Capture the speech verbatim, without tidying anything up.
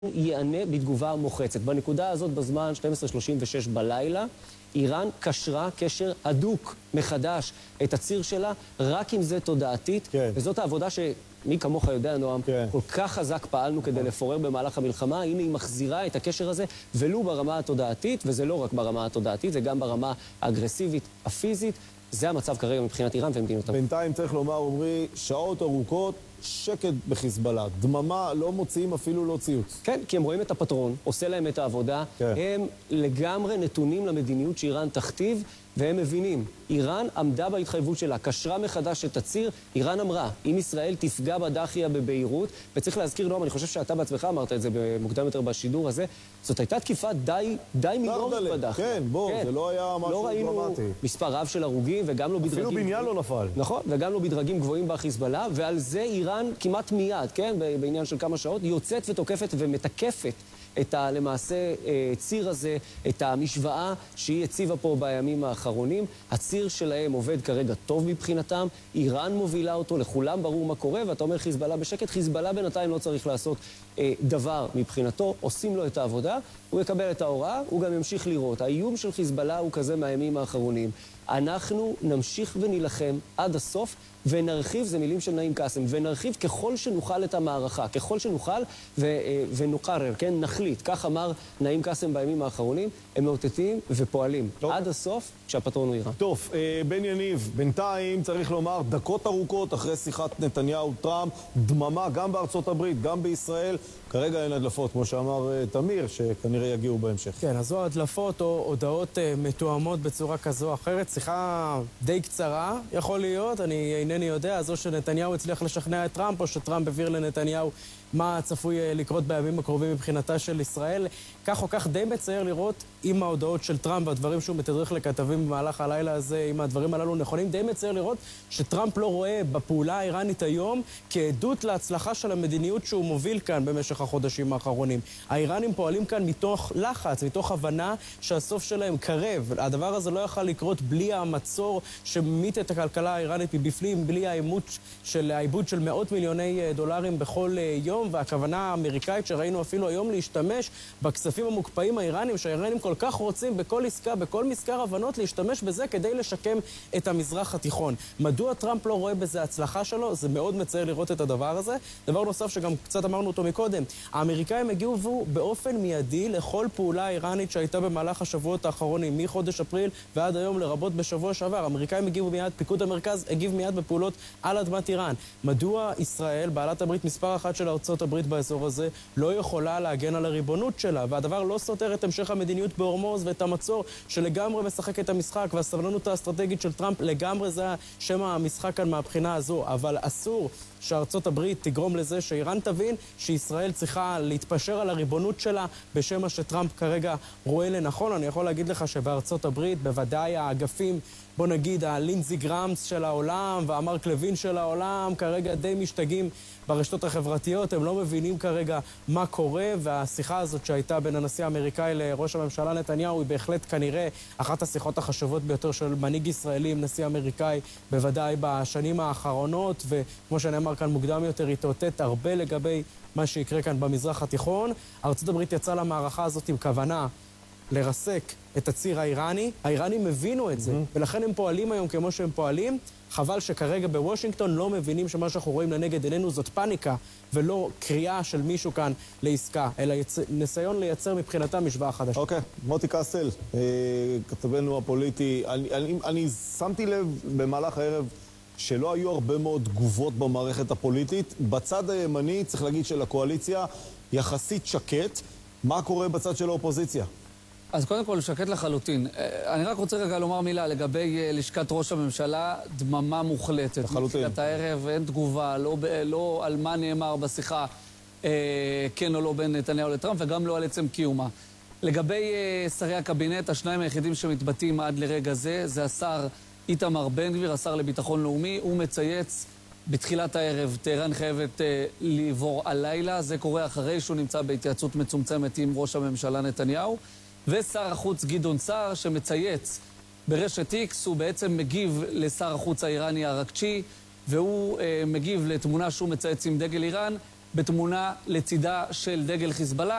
יענה בתגובה מוחצת. בנקודה הזאת בזמן שתים עשרה שלושים ושש בלילה, איראן קשרה קשר הדוק מחדש את הציר שלה, רק אם זה תודעתית, כן. וזאת העבודה שמי כמוך יודע, נועם, כן. כל כך חזק פעלנו כדי לפורר במהלך המלחמה, הנה היא מחזירה את הקשר הזה, ולו ברמה התודעתית, וזה לא רק ברמה התודעתית, זה גם ברמה האגרסיבית, הפיזית, זה המצב כרגע מבחינת איראן ומדינות ערב. בינתיים צריך לומר, אומרי, שעות ארוכות, שקט בחיזבאללה, דממה, לא מוציאים אפילו לא ציוץ. כן, כי הם רואים את הפטרון, עושה להם את העבודה, כן. הם לגמרי נתונים למדיניות שאיראן תכתיב, והם מבינים, איראן עמדה בהתחייבות שלה, קשרה מחדש את הציר, איראן אמרה, אם ישראל תפגע בדחיה בביירות, וצריך להזכיר, נועם, אני חושב שאתה בעצמך אמרת את זה במוקדם יותר בשידור הזה, זאת הייתה תקיפה די, די מינורית בדחיה. כן, בוא, כן. זה לא היה משהו דרמטי. לא ראינו מספר רב של הרוגים, וגם לא בדרגים... אפילו בניין לא נפל. נכון, וגם לא בדרגים גבוהים בחיזבאללה, ועל זה איראן כמעט מיד, כן, בעניין של כמה שעות, יוצאת ותוקפת ומתקפת את ה, למעשה ציר הזה, את המשוואה שהיא הציבה פה בימים האחרונים. הציר שלהם עובד כרגע טוב מבחינתם, איראן מובילה אותו, לכולם ברור מה קורה, ואתה אומר חיזבאללה בשקט, חיזבאללה בינתיים לא צריך לעשות אה, דבר מבחינתו, עושים לו את העבודה, הוא יקבל את ההוראה, הוא גם ימשיך לראות. האיום של חיזבאללה הוא כזה מהימים האחרונים. אנחנו נמשיך ונילחם עד הסוף, ונרחיב, זה מילים של נעים קאסם, ונרחיב ככל שנוכל את המערכה, ככל שנוכל ו, ונוקרר, כן, נחליט. כך אמר נעים קאסם בימים האחרונים, הם מאותתים ופועלים טוב. עד הסוף כשהפטרון הוא איראן. טוב, בן יניב, בינתיים צריך לומר דקות ארוכות אחרי שיחת נתניהו-טראמפ, דממה גם בארצות הברית, גם בישראל, כרגע אין הדלפות, כמו שאמר תמיר, שכנראה יגיעו בהמשך. כן, אז זו הדלפות או הודעות מתואמות בצורה כזו או אחרת. שיחה די קצרה, יכול להיות, אני אינני יודע, אז או שנתניהו הצליח לשכנע את טראמפ, או שטראמפ העביר לנתניהו מה צפוי לקרות בימים הקרובים מבחינתה של ישראל. כך או כך די מצייר לראות עם ההודעות של טראמפ והדברים שהוא מתדרך לכתבים במהלך הלילה הזה, אם הדברים הללו נכונים, די מצייר לראות שטראמפ לא רואה בפעולה האיראנית היום כעדות להצלחה של המדיניות שהוא מוביל כאן במשך החודשים האחרונים. האיראנים פועלים כאן מתוך לחץ, מתוך הבנה שהסוף שלהם קרב. הדבר הזה לא יכול לקרות בלי המצור שמיט את הכלכלה האיראנית מבפנים, בלי העימות של, העיבוד של מאות מיליוני דולרים בכל יום, והכוונה האמריקאית שראינו אפילו היום להשתמש בכספים המוקפאים האיראנים, שהאיראנים כל כך רוצים בכל עסקה, בכל מזכר הבנות, להשתמש בזה כדי לשקם את המזרח התיכון. מדוע טראמפ לא רואה בזה הצלחה שלו? זה מאוד מצער לראות את הדבר הזה. דבר נוסף שגם קצת אמרנו אותו מקודם, האמריקאים הגיבו באופן מיידי לכל פעולה איראנית שהייתה במהלך השבועות האחרונים, מחודש אפריל ועד היום, לרבות בשבוע שעבר. האמריקאים הגיבו מיד, פיקוד המרכז הגיב מיד בפעולות על אדמת איראן. מדוע ישראל, בעלת הברית מספר אחת של ארצות הברית באזור הזה, לא יכולה להגן על הריבונות שלה? והדבר לא סותר את המשך המדיניות בהורמוז ואת המצור שלגמרי משחק את המשחק, והסבלנות האסטרטגית של טראמפ לגמרי זה שם המשחק כאן מהבחינה הזו. אבל אסור שארצות הברית תגרום לזה שאיראן תבין שישראל צריכה להתפשר על הריבונות שלה בשם מה שטראמפ כרגע רואה לנכון. אני יכול להגיד לך שבארצות הברית בוודאי האגפים, בוא נגיד הלינזי גרמס של העולם והמרק לוין של העולם כרגע די משתגעים ברשתות החברתיות, הם לא מבינים כרגע מה קורה, והשיחה הזאת שהייתה בין הנשיא האמריקאי לראש הממשלה נתניהו היא בהחלט כנראה אחת השיחות החשובות ביותר של מנהיג ישראלי עם נשיא אמריקאי, בוודאי בשנים האחרונות, וכמו שנאמר כאן מוקדם יותר, היא תאותת הרבה לגבי מה שיקרה כאן במזרח התיכון. ארצות הברית יצאה למערכה הזאת עם כוונה לרסק את הציר האיראני. האיראנים הבינו את זה, mm-hmm. ולכן הם פועלים היום כמו שהם פועלים. חבל שכרגע בוושינגטון לא מבינים שמה שאנחנו רואים לנגד עינינו זאת פאניקה, ולא קריאה של מישהו כאן לעסקה, אלא יצ... ניסיון לייצר מבחינתם משוואה חדשה. אוקיי, okay. מוטי קסטל, אה, כתבנו הפוליטי, אני, אני, אני שמתי לב במהלך הערב שלא היו הרבה מאוד תגובות במערכת הפוליטית. בצד הימני, צריך להגיד של הקואליציה, יחסית שקט. מה קורה בצד של האופוזיציה? אז קודם כל, שקט לחלוטין. אני רק רוצה רגע לומר מילה לגבי לשכת ראש הממשלה, דממה מוחלטת. לחלוטין. מתחילת הערב אין תגובה, לא, לא על מה נאמר בשיחה, אה, כן או לא בין נתניהו לטראמפ, וגם לא על עצם קיומה. לגבי אה, שרי הקבינט, השניים היחידים שמתבטאים עד לרגע זה, זה השר איתמר בן גביר, השר לביטחון לאומי. הוא מצייץ בתחילת הערב, טהרן חייבת אה, לעבור הלילה. זה קורה אחרי שהוא נמצא בהתייעצות מצומצמת עם ראש הממשלה נתניהו. ושר החוץ גדעון סער שמצייץ ברשת איקס, הוא בעצם מגיב לשר החוץ האיראני אראקצ'י, והוא אה, מגיב לתמונה שהוא מצייץ עם דגל איראן, בתמונה לצידה של דגל חיזבאללה.